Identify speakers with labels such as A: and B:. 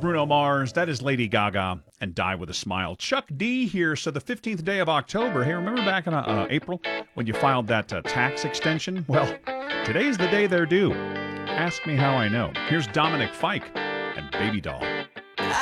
A: Bruno Mars. That is Lady Gaga and Die With a Smile. Chuck D here. So the 15th day of October. Hey, remember back in April when you filed that tax extension? Well, today's the day they're due. Ask me how I know. Here's Dominic Fike and Baby Doll.